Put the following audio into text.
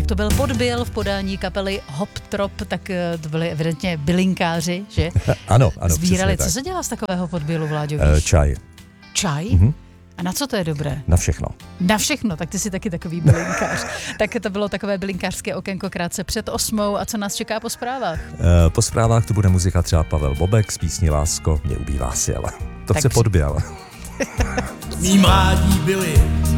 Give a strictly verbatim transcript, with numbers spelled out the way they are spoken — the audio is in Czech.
to byl Podbil v podání kapely Hop Trop, tak to byli evidentně bylinkáři, že? Ano, ano. Sbírali. Co tak. se dělá z takového Podbilu, Vláďo, Uh, víš? čaj. Čaj? Mhm. A na co to je dobré? Na všechno. Na všechno, tak ty jsi taky takový bylinkář. Tak to bylo takové bylinkářské okénko krátce před osmou. A co nás čeká po zprávách? Uh, po zprávách tu bude muzika třeba Pavel Bobek z písní Lásko, mě ubývá sil. To Tak chce při- Podbil. Mí mládí byli